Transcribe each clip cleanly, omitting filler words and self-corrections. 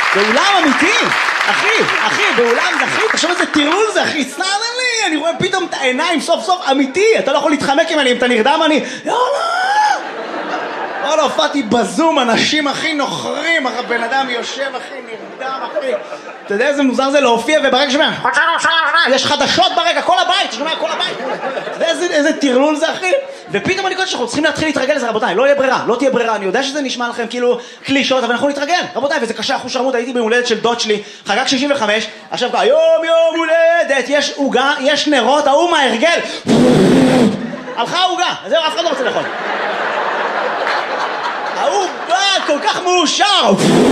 באולם אמיתי, אחי, באולם זה אחי, תחשוב איזה טירול זה אחי, סתם לי, אני רואה פתאום את העיניים סוף סוף אמיתי, אתה לא יכול להתחמק עם אני, אם אתה נרדם אני, לא, הופעתי בזום, אנשים הכי נוחרים, הבן אדם יושב הכי נרדם אחי, אתה יודע איזה מוזר זה להופיע וברגע שומע, יש חדשות ברקע, כל הבית, שומע כל הבית, אתה יודע איזה טירלול זה אחי, ופתאום אני חושב שאנחנו צריכים להתחיל להתרגל לזה רבותיי, לא יהיה ברירה, לא תהיה ברירה, אני יודע שזה נשמע לכם כאילו קלישות, אבל אנחנו נתרגל, רבותיי, וזה קשה, אחוז שרמות, הייתי בהולדת של דוד שלי, חגג 65, עכשיו היום יום הולדת, יש עוגה, יש נרות, ההוא מההרגל, הלכה העוגה, זהו, אף אחד לא רוצה לאכול. ההוא בא כל כך מאושר,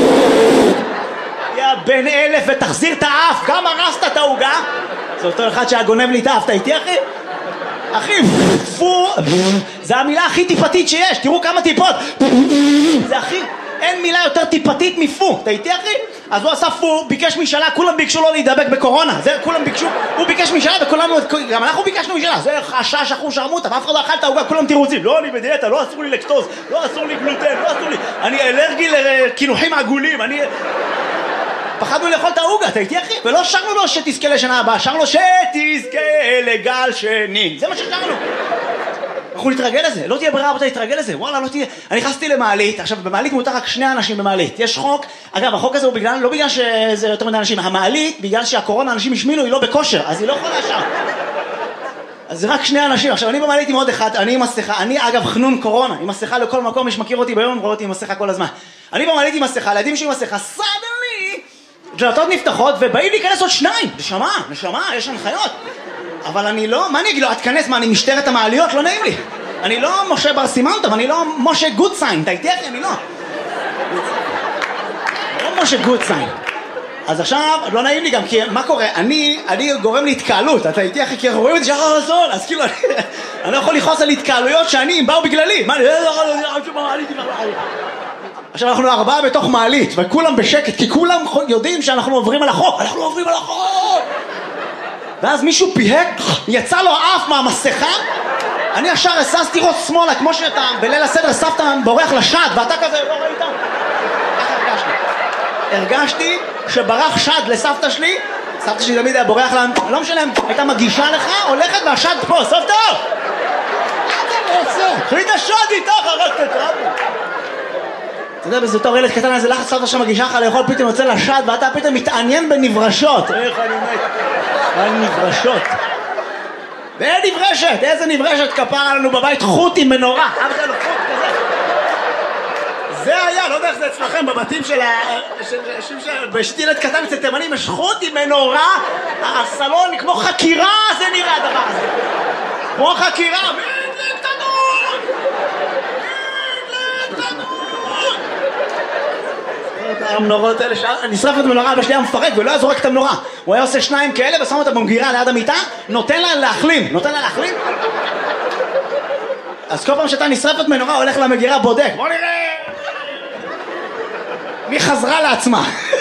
יא בן 1000 ותחזיר את האף, גם הרסת את העוגה, זה אותו אחד שהגונב לי את האף, אתה איתי אחי, פו, זה המילה הכי טיפתית שיש, תראו כמה טיפות, זה הכי, אין מילה יותר טיפתית מפו, אתה איתי אחי? אז הוא עשה פו, ביקש משאלה, כולם ביקשו לו להידבק בקורונה, זה כולם ביקשו, הוא ביקש משאלה וכולנו, גם אנחנו ביקשנו משאלה, זה חשש אחוז שרמוטה, ואף אחד לא אכל את העוגה, כולם תירוצים, לא אני בדיאטה, לא אסור לי לקטוז, לא אסור לי גלוטן, לא אסור לי, אני אלרגי לקינוחים עגולים, פחדנו לאכול את העוגה, אתה איתי אחי? ולא שרנו לו שתזכה לשנה הבאה, שרנו שתזכה לגל שני, זה מה ששרנו. אנחנו נתרגל לזה, לא תהיה ברירה רבותיי, נתרגל לזה, וואלה לא תהיה, אני נכנסתי למעלית, עכשיו במעלית מותר רק 2 אנשים במעלית, יש חוק, אגב החוק הזה הוא בגלל, לא בגלל שזה יותר מדי אנשים, המעלית בגלל שהקורונה אנשים השמינו, היא לא בכושר, אז היא לא יכולה שם. אז זה רק 2 אנשים, עכשיו אני במעלית עם עוד אחד, אני עם מסכה, אני אגב חנון קורונה, עם מסכה לכל מקום, מי שמכיר אותי ביום, רואה אותי עם מסכה כל הזמן. אני במעלית עם מסכה, לידים שלי עם מסכה, סדרלי, דלתות נפתחות ובאים להיכנס עוד 2, נשמה, יש הנחיות. אבל אני לא, מה אני אגיד לו, תכנס, מה אני משטרת המעליות? לא נעים לי. אני לא משה בר סימנטוב, אני לא משה גודסיין, אתה איתי אחי? אני לא משה גודסיין. אז עכשיו, לא נעים לי גם, כי מה קורה? אני גורם להתקהלות, אתה איתי אחי? כי אנחנו רואים את זה שחר הזול, אז כאילו אני לא יכול לכעוס על התקהלויות שאני, הם באו בגללי. מה, עכשיו אנחנו 4 בתוך מעלית, וכולם בשקט, כי כולם יודעים שאנחנו עוברים על החוק. ואז מישהו פיהק, יצא לו אף מהמסכה, אני ישר הססתי ראש שמאלה, כמו שאתה בליל הסדר סבתא בורח לשד, ואתה כזה לא ראית? איך הרגשתי שברח שד לסבתא שלי, סבתא שלי תמיד היה בורח לה, לא משנה, הייתה מגישה לך, הולכת והשד פה, סבתא! חליט השד איתך, הרגת את רבו. אתה יודע, בזה תור ילד קטן, איזה לחץ סבתא שמגישה לך לאכול, פתאום יוצא לשד, ואתה פתאום מתעניין בנברשות. איך אני מת? על נברשות. ואין נברשת, איזה נברשת כפרה לנו בבית, חוט עם מנורה. אבא לו חוט כזה. זה היה, לא יודע איך זה אצלכם, בבתים של בשתי ילד קטן אצל תימנים, יש חוט עם מנורה, הסלון כמו חקירה, זה נראה הדבר הזה. כמו חקירה, המנורות האלה, נשרף את המנורה, אבא שלי היה מפרק ולא היה זורק את המנורה. הוא היה עושה 2 כאלה ושם אותה במגירה ליד המיטה, נותן לה להחלים. אז כל פעם שאתה נשרפת מנורה, הולך למגירה, בודק. בוא נראה מי חזרה לעצמה.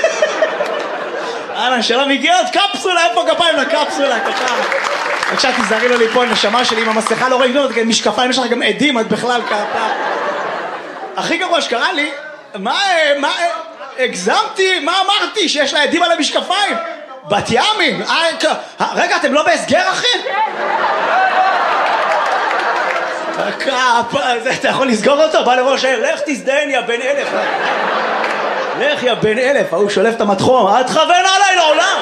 שלום, הגיע עוד קפסולה, איפה כפיים לקפסולה? בבקשה תזהרי לו ליפול, נשמה שלי עם המסכה לא רואים, משקפיים, יש לך גם עדים, את בכלל כפה. הכי גרוע שקרה לי, מה, הגזמתי, מה אמרתי? שיש לה עדים על המשקפיים? בת ימים, רגע, אתם לא בהסגר אחי? אתה יכול לסגור אותו? בא לראש העיר, לך תזדיין יא בן 1000. לך יא בן 1000, הוא שולף את המתחום, אל תכוון עליי לעולם.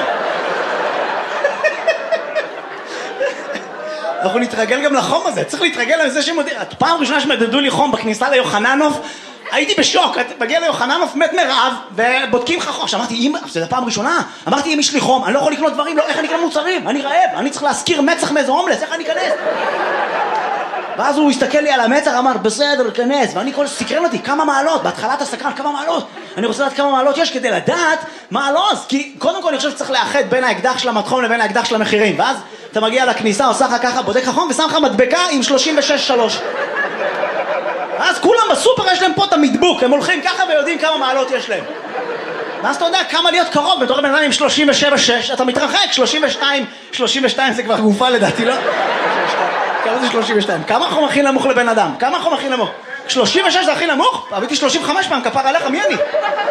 אנחנו נתרגל גם לחום הזה, צריך להתרגל לזה שמודיע. פעם ראשונה שמדדו לי חום בכניסה ליוחננוף, הייתי בשוק, מגיע ליוחננוף, מת מרעב, ובודקים לך חום. אמרתי, זה הפעם ראשונה, אמרתי, אם יש לי חום, אני לא יכול לקנות דברים, איך אני אקנה מוצרים? אני רעב, אני צריך להזכיר מצח מאיזה הומלס, איך אני אכנס? ואז הוא הסתכל לי על המצח, אמר, בסדר, כנס, ואני כל סקרן אותי, כמה מעלות, בהתחלת הסקרן, כמה מעלות, אני רוצה לדעת כמה מעלות יש כדי לדעת מה הלוז, כי קודם כל אני חושב שצריך לאחד בין האקדח של המתחום לבין האקדח של המחירים, ואז אתה מגיע לכניסה, עושה לך ככה, בודק לך חום, ושם לך מדבקה עם 36.3. אז כולם בסופר יש להם פה את המדבוק, הם הולכים ככה ויודעים כמה מעלות יש להם. ואז אתה יודע כמה להיות קרוב, בתור בן אדם עם 37.6, אתה מתרחק, 32 זה כבר גופה לדעתי, לא? כמה זה 32? כמה חום הכי נמוך לבן אדם? כמה חום הכי נמוך? 36 זה הכי נמוך? עביתי 35 פעם, כפר עליך, מי אני?